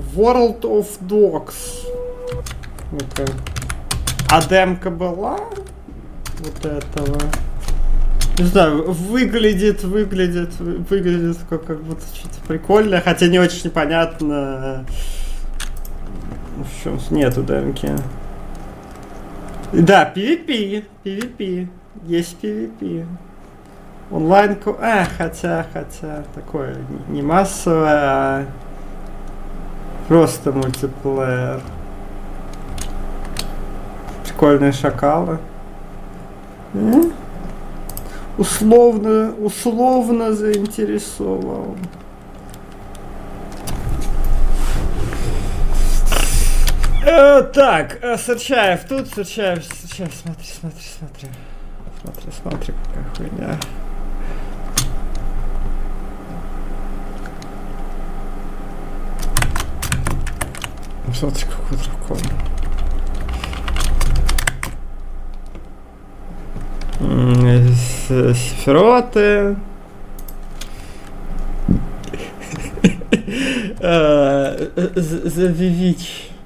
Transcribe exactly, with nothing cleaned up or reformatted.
World of Dogs. Ну-ка. А демка была? Вот этого. Не знаю, выглядит, выглядит, выглядит как, как будто что-то прикольное, хотя не очень понятно. В чем нету демки. Да, PvP, PvP. Есть PvP. Онлайн... А, хотя, хотя, такое не массовое, а просто мультиплеер. Прикольные шакалы. М? Условно, условно заинтересовал. Э, так, э, Серчаев тут, Серчаев, Серчаев, смотри, смотри, смотри. Смотри, смотри, какая хуйня. Смотри, какой дракон. Сефироты. Завивич.